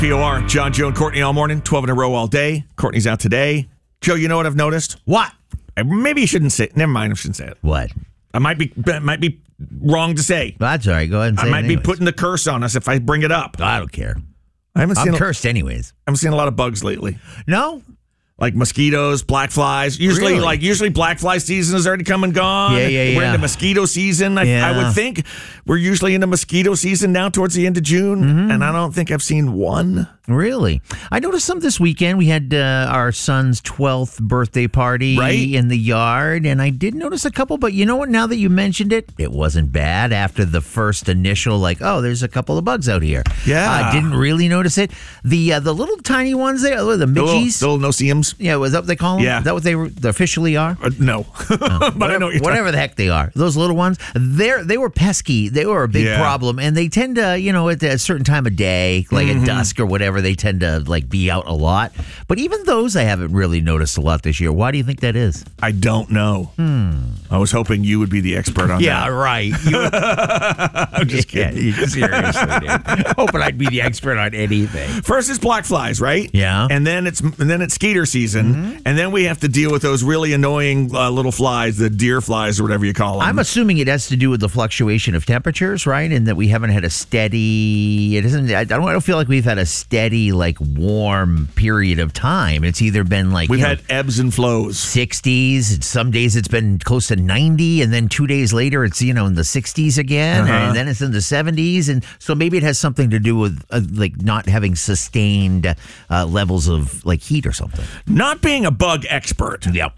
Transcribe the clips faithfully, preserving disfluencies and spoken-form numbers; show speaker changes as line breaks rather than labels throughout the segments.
P O R, John, Joe, and Courtney all morning, twelve in a row all day. Courtney's out today. Joe, you know what I've noticed?
What?
Maybe you shouldn't say it. Never mind, I shouldn't say it.
What?
I might be might be wrong to say.
Well, that's all right. Go ahead and say
I
it
might
anyways.
be putting the curse on us if I bring it up.
I don't care.
I haven't
I'm
seen
cursed anyways.
I haven't seen a lot of bugs lately.
No?
Like mosquitoes, black flies. Usually,
Really?
like usually, black fly season has already come and gone.
Yeah, yeah,
We're
yeah.
into mosquito season. I,
Yeah.
I would think we're usually into mosquito season now towards the end of June,
Mm-hmm.
and I don't think I've seen one.
Really? I noticed some this weekend. We had uh, our son's twelfth birthday party
Right.
in the yard, and I did notice a couple, but you know what? Now that you mentioned it, it wasn't bad after the first initial, like, oh, there's a couple of bugs out here.
Yeah.
I didn't really notice it. The uh, the little tiny ones there, the
The little,
midgies.
the little no-see-ums.
Yeah, was that what they call them?
Yeah.
Is that what they were, they officially are?
Uh, no, but I know what you're talking-
Whatever the heck they are, those little ones, they're they were pesky. They were a big
Yeah.
problem, and they tend to, you know, at a certain time of day, like
Mm-hmm.
at dusk or whatever, they tend to like be out a lot. But even those, I haven't really noticed a lot this year. Why do you think that is?
I don't know. I was hoping you would be the expert on that.
right. You,
I'm just kidding.
yeah, seriously, dude. Hoping I'd be the expert on anything.
First it's black flies, right?
Yeah.
And then it's and then it's skeeter season, and then we have to deal with those really annoying uh, little flies, the deer flies or whatever you call them.
I'm assuming it has to do with the fluctuation of temperatures, right? And that we haven't had a steady. It isn't. I don't. I don't feel like we've had a steady, like warm period of time. It's either been like
We've
you
had
know,
ebbs and flows.
sixties. Some days it's been close to ninety, and then two days later it's you know in the sixties again,
Uh-huh.
and then it's in the seventies, and so maybe it has something to do with uh, like not having sustained uh, levels of like heat or something.
Not being a bug expert,
Yep.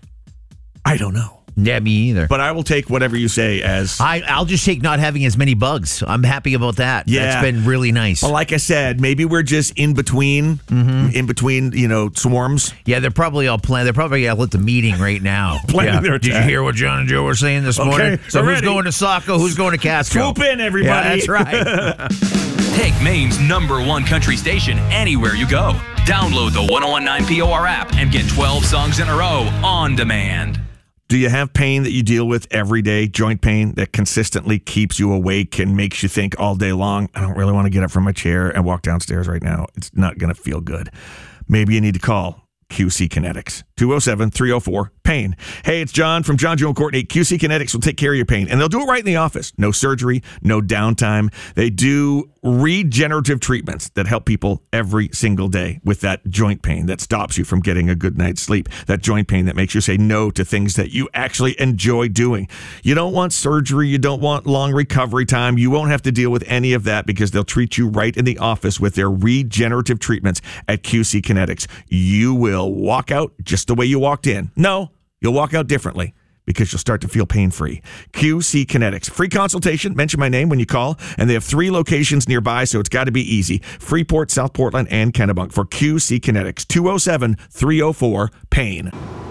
I don't know.
Yeah, me either.
But I will take whatever you say as.
I, I'll just take not having as many bugs. I'm happy about that.
Yeah.
That's been really nice.
Well, like I said, maybe we're just in between, in between, you know, swarms.
Yeah, they're probably all planning. They're probably all at the meeting right now.
Planning
Yeah.
their
Did you
attack.
hear what John and Joe were saying this
Okay,
morning? So
we're
who's
ready.
going to Saco? Who's going to Castro?
Swoop in, everybody.
Yeah, that's right.
Take Maine's number one country station anywhere you go. Download the one oh one nine P O R app and get twelve songs in a row on demand.
Do you have pain that you deal with every day, joint pain that consistently keeps you awake and makes you think all day long, I don't really want to get up from my chair and walk downstairs right now. It's not going to feel good. Maybe you need to call Q C Kinetics, two oh seven, three oh four, pain. Hey, it's John from John, Joe, and Courtney. Q C Kinetics will take care of your pain, and they'll do it right in the office. No surgery, no downtime. They do regenerative treatments that help people every single day with that joint pain that stops you from getting a good night's sleep, that joint pain that makes you say no to things that you actually enjoy doing. You don't want surgery. You don't want long recovery time. You won't have to deal with any of that because they'll treat you right in the office with their regenerative treatments at Q C Kinetics. You will walk out just the way you walked in. No, you'll walk out differently, because you'll start to feel pain-free. Q C Kinetics. Free consultation. Mention my name when you call. And they have three locations nearby, so it's got to be easy. Freeport, South Portland, and Kennebunk for Q C Kinetics. two oh seven, three oh four, pain.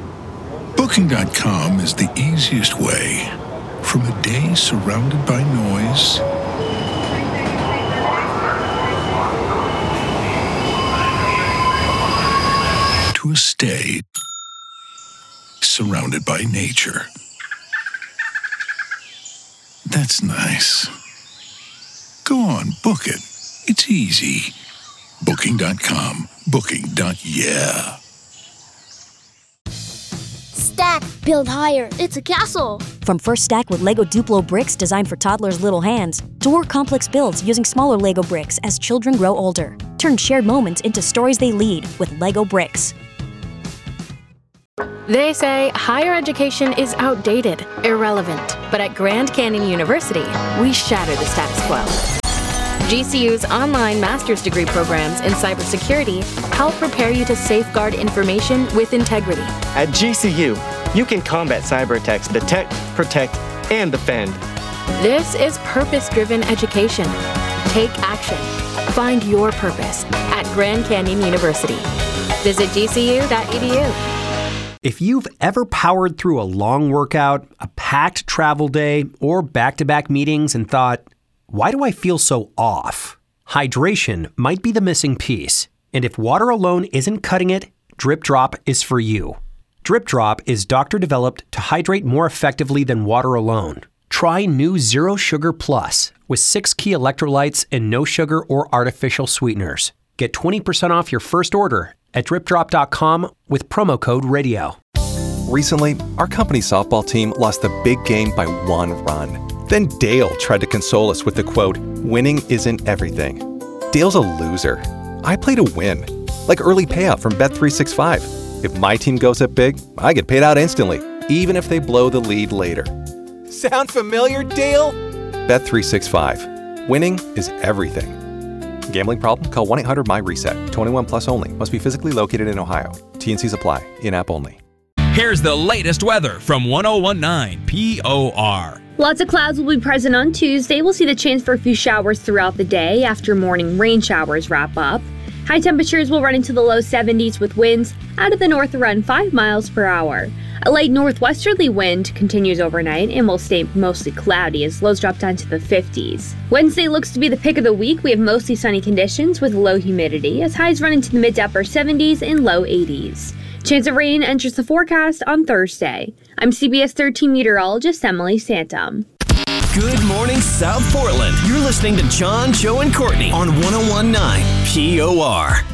Booking dot com is the easiest way from a day surrounded by noise to a stay surrounded by nature. That's nice. Go on, book it. It's easy. Booking dot com. Booking. Yeah.
Stack, build higher. It's a castle.
From First Stack with Lego Duplo bricks designed for toddlers' little hands, to more complex builds using smaller Lego bricks as children grow older. Turn shared moments into stories they lead with Lego bricks.
They say higher education is outdated, irrelevant. But at Grand Canyon University, we shatter the status quo. G C U's online master's degree programs in cybersecurity help prepare you to safeguard information with integrity.
At G C U, you can combat cyber attacks, detect, protect, and defend.
This is purpose-driven education. Take action. Find your purpose at Grand Canyon University. Visit G C U dot E D U.
If you've ever powered through a long workout, a packed travel day, or back-to-back meetings and thought, why do I feel so off? Hydration might be the missing piece. And if water alone isn't cutting it, Drip Drop is for you. Drip Drop is doctor-developed to hydrate more effectively than water alone. Try new Zero Sugar Plus with six key electrolytes and no sugar or artificial sweeteners. Get twenty percent off your first order at drip drop dot com with promo code radio.
Recently, our company softball team lost the big game by one run. Then Dale tried to console us with the quote, "Winning isn't everything." Dale's a loser. I play to win. Like early payout from Bet three sixty-five. If my team goes up big, I get paid out instantly, even if they blow the lead later. Sound familiar, Dale? Bet three sixty-five. Winning is everything. Gambling problem? Call one eight hundred M Y reset. twenty-one plus only. Must be physically located in Ohio. T and C's apply. In-app only.
Here's the latest weather from one oh one point nine P O R.
Lots of clouds will be present on Tuesday. We'll see the chance for a few showers throughout the day after morning rain showers wrap up. High temperatures will run into the low seventies with winds out of the north around five miles per hour. A light northwesterly wind continues overnight and will stay mostly cloudy as lows drop down to the fifties. Wednesday looks to be the pick of the week. We have mostly sunny conditions with low humidity as highs run into the mid to upper seventies and low eighties. Chance of rain enters the forecast on Thursday. I'm C B S thirteen meteorologist Emily Santum.
Good morning, South Portland. You're listening to John, Joe, and Courtney on one oh one point nine P O R.